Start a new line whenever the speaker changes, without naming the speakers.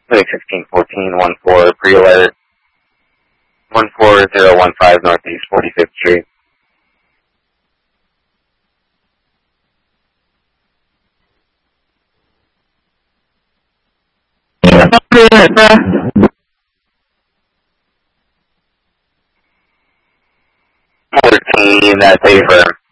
1614 pre-alert, 14015 Northeast 45th Street. Team, that's A firm.